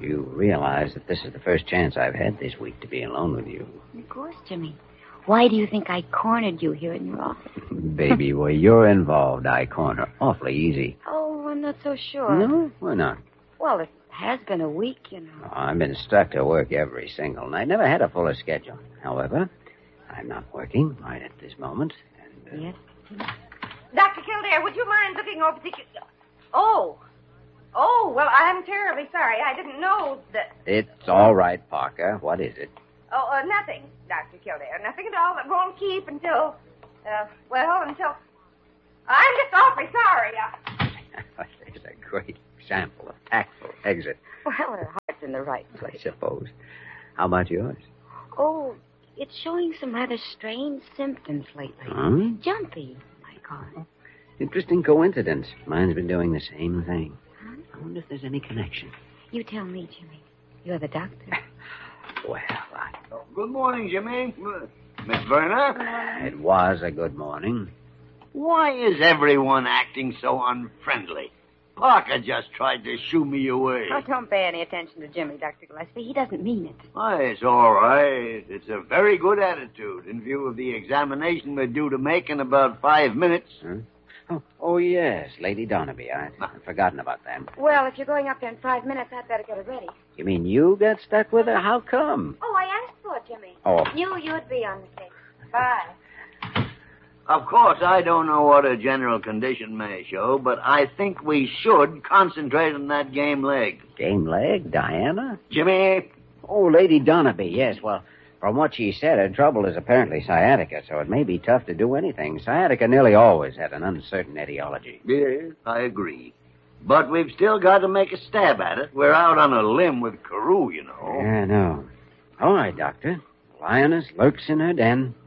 You realize that this is the first chance I've had this week to be alone with you. Of course, Jimmy. Why do you think I cornered you here in your office? Baby, where you're involved, I corner awfully easy. Oh, I'm not so sure. No? Why not? Well, it has been a week, you know. Oh, I've been stuck to work every single night. Never had a fuller schedule. However, I'm not working right at this moment. And, Yes? Dr. Kildare, would you mind looking over the... Oh, well, I'm terribly sorry. I didn't know that... It's all right, Parker. What is it? Oh, nothing, Dr. Kildare. Nothing at all. That won't keep until... until... I'm just awfully sorry. There's a great example of tactful exit, Well, her heart's in the right I place. suppose. How about yours? Oh, it's showing some rather strange symptoms lately. Huh? Jumpy, I call it. Interesting coincidence. Mine's been doing the same thing. Huh? I wonder if there's any connection. You tell me, Jimmy. You're the doctor. Well, Good morning, Jimmy. Miss Verna? it was a good morning. Why is everyone acting so unfriendly? Parker just tried to shoo me away. Oh, don't pay any attention to Jimmy, Dr. Gillespie. He doesn't mean it. Why, it's all right. It's a very good attitude in view of the examination we're due to make in about 5 minutes. Huh? Oh, yes, Lady Donaby. I'd forgotten about that. Well, if you're going up there in 5 minutes, I'd better get it ready. You mean you got stuck with her? How come? Oh, I asked for it, Jimmy. Oh. Knew you'd be on the case. Bye. Of course, I don't know what a general condition may show, but I think we should concentrate on that game leg. Game leg, Diana? Jimmy? Oh, Lady Donaby, yes. Well, from what she said, her trouble is apparently sciatica, so it may be tough to do anything. Sciatica nearly always had an uncertain etiology. Yes, I agree. But we've still got to make a stab at it. We're out on a limb with Carew, you know. Yeah, I know. All right, Doctor. Lioness lurks in her den.